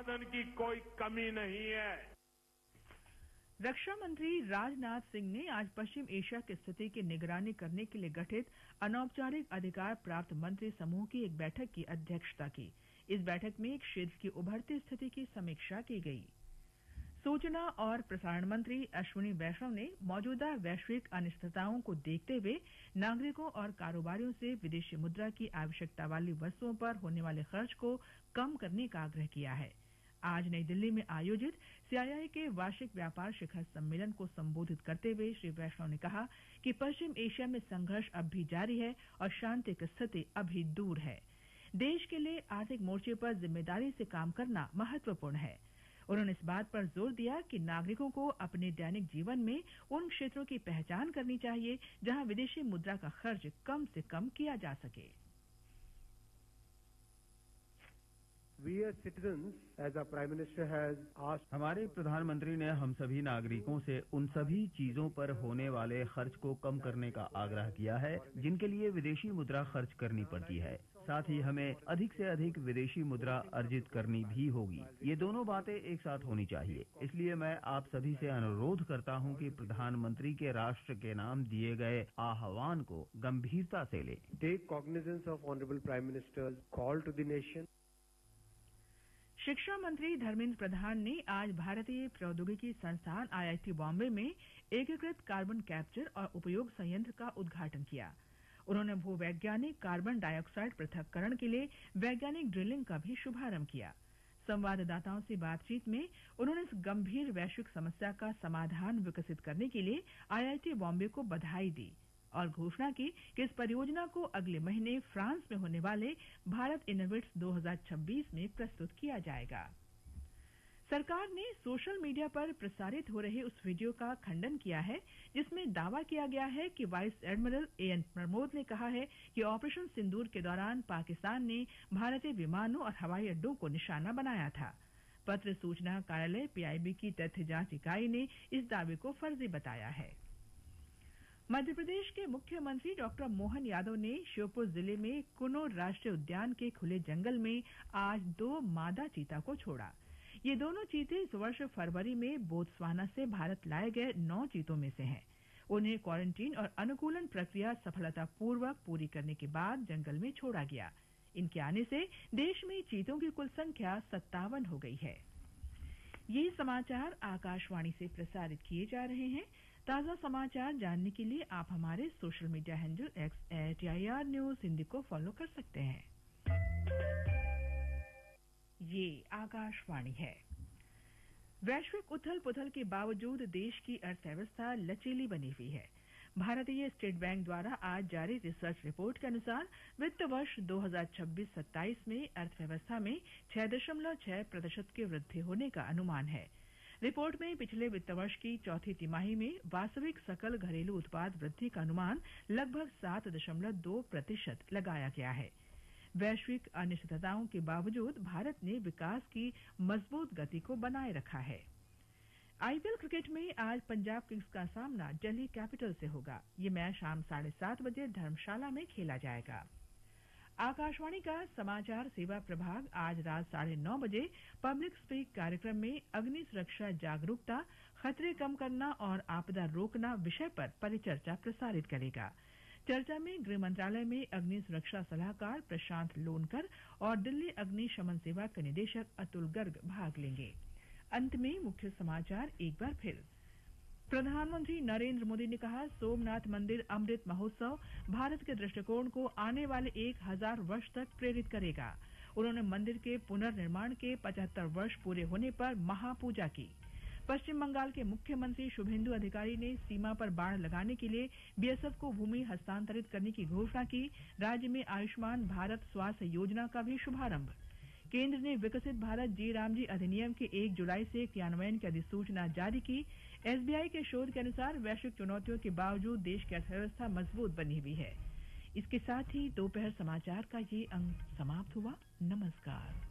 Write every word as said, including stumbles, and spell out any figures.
संसाधन की कोई कमी नहीं है। रक्षा मंत्री राजनाथ सिंह ने आज पश्चिम एशिया की स्थिति की निगरानी करने के लिए गठित अनौपचारिक अधिकार प्राप्त मंत्री समूह की एक बैठक की अध्यक्षता की। इस बैठक में क्षेत्र की उभरती स्थिति की समीक्षा की गई। सूचना और प्रसारण मंत्री अश्विनी वैष्णव ने मौजूदा वैश्विक अनिश्चितताओं को देखते हुए नागरिकों और कारोबारियों से विदेशी मुद्रा की आवश्यकता वाली वस्तुओं पर होने वाले खर्च को कम करने का आग्रह किया है। आज नई दिल्ली में आयोजित सीआईआई के वार्षिक व्यापार शिखर सम्मेलन को संबोधित करते हुए श्री वैष्णव ने कहा कि पश्चिम एशिया में संघर्ष अब भी जारी है और शांति की स्थिति अभी दूर है। देश के लिए आर्थिक मोर्चे पर जिम्मेदारी से काम करना महत्वपूर्ण है। उन्होंने इस बात पर जोर दिया कि नागरिकों को अपने दैनिक जीवन में उन क्षेत्रों की पहचान करनी चाहिए जहां विदेशी मुद्रा का खर्च कम से कम किया जा सके। We as citizens, as our Prime Minister has asked, हमारे प्रधानमंत्री ने हम सभी नागरिकों से उन सभी चीजों पर होने वाले खर्च को कम करने का आग्रह किया है जिनके लिए विदेशी मुद्रा खर्च करनी पड़ती है। साथ ही हमें अधिक से अधिक विदेशी मुद्रा अर्जित करनी भी होगी। ये दोनों बातें एक साथ होनी चाहिए। इसलिए मैं आप सभी से अनुरोध करता हूं कि प्रधानमंत्री के राष्ट्र के नाम दिए गए आह्वान को गंभीरता से लें। take cognizance of Honorable Prime Minister's call to the nation. शिक्षा मंत्री धर्मेंद्र प्रधान ने आज भारतीय प्रौद्योगिकी संस्थान आईआईटी बॉम्बे में एकीकृत कार्बन कैप्चर और उपयोग संयंत्र का उद्घाटन किया। उन्होंने भूवैज्ञानिक कार्बन डाइऑक्साइड पृथक्करण के लिए वैज्ञानिक ड्रिलिंग का भी शुभारंभ किया। संवाददाताओं से बातचीत में उन्होंने इस गंभीर वैश्विक समस्या का समाधान विकसित करने के लिए आईआईटी बॉम्बे को बधाई दी और घोषणा की कि इस परियोजना को अगले महीने फ्रांस में होने वाले भारत इनोवेट्स दो हज़ार छब्बीस में प्रस्तुत किया जाएगा। सरकार ने सोशल मीडिया पर प्रसारित हो रहे उस वीडियो का खंडन किया है जिसमें दावा किया गया है कि वाइस एडमिरल एएन प्रमोद ने कहा है कि ऑपरेशन सिंदूर के दौरान पाकिस्तान ने भारतीय विमानों और हवाई अड्डों को निशाना बनाया था। पत्र सूचना कार्यालय पीआईबी की तथ्य जांच इकाई ने इस दावे को फर्जी बताया है। मध्य प्रदेश के मुख्यमंत्री डॉक्टर मोहन यादव ने श्योपुर जिले में कुनो राष्ट्रीय उद्यान के खुले जंगल में आज दो मादा चीता को छोड़ा। ये दोनों चीते इस वर्ष फरवरी में बोत्सवाना से भारत लाए गए नौ चीतों में से हैं। उन्हें क्वारंटीन और अनुकूलन प्रक्रिया सफलतापूर्वक पूरी करने के बाद जंगल में छोड़ा गया। इनके आने से देश में चीतों की कुल संख्या सत्तावन हो गई है। ये समाचार आकाशवाणी से प्रसारित किए जा रहे हैं। ताजा समाचार जानने के लिए आप हमारे social media handle x eight AIR news Hindi को फॉलो कर सकते हैं। ये आकाशवाणी है। वैश्विक उथल पुथल के बावजूद देश की अर्थव्यवस्था लचीली बनी हुई है। भारतीय स्टेट बैंक द्वारा आज जारी रिसर्च रिपोर्ट के अनुसार वित्त वर्ष दो हज़ार छब्बीस सत्ताईस में अर्थव्यवस्था में छह दशमलव छह प्रतिशत की वृद्धि होने का अनुमान है। रिपोर्ट में पिछले वित्त वर्ष की चौथी तिमाही में वास्तविक सकल घरेलू उत्पाद वृद्धि का अनुमान लगभग सात दशमलव दो प्रतिशत लगाया गया है। वैश्विक अनिश्चितताओं के बावजूद भारत ने विकास की मजबूत गति को बनाए रखा है। आईपीएल क्रिकेट में आज पंजाब किंग्स का सामना दिल्ली कैपिटल से होगा। ये मैच शाम साढ़े सात बजे धर्मशाला में खेला जाएगा। आकाशवाणी का समाचार सेवा प्रभाग आज रात साढ़े नौ बजे पब्लिक स्पीक कार्यक्रम में अग्नि सुरक्षा जागरूकता, खतरे कम करना और आपदा रोकना विषय पर परिचर्चा प्रसारित करेगा। चर्चा में गृह मंत्रालय में अग्नि सुरक्षा सलाहकार प्रशांत लोनकर और दिल्ली अग्नि शमन सेवा के निदेशक अतुल गर्ग भाग लेंगे। अंत में मुख्य समाचार एक बार फिर। प्रधानमंत्री नरेंद्र मोदी ने कहा, सोमनाथ मंदिर अमृत महोत्सव भारत के दृष्टिकोण को आने वाले एक हजार वर्ष तक प्रेरित करेगा। उन्होंने मंदिर के पुनर्निर्माण के पचहत्तर वर्ष पूरे होने पर महापूजा की। पश्चिम बंगाल के मुख्यमंत्री शुभेंदु अधिकारी ने सीमा पर बाड़ लगाने के लिए बीएसएफ को भूमि हस्तांतरित करने की घोषणा की। राज्य में आयुष्मान भारत स्वास्थ्य योजना का भी शुभारंभ। केंद्र ने विकसित भारत जी रामजी अधिनियम के एक जुलाई से क्रियान्वयन की अधिसूचना जारी की। एसबीआई के शोध के अनुसार वैश्विक चुनौतियों के बावजूद देश की अर्थव्यवस्था मजबूत बनी हुई है। इसके साथ ही दोपहर समाचार का ये अंक समाप्त हुआ। नमस्कार।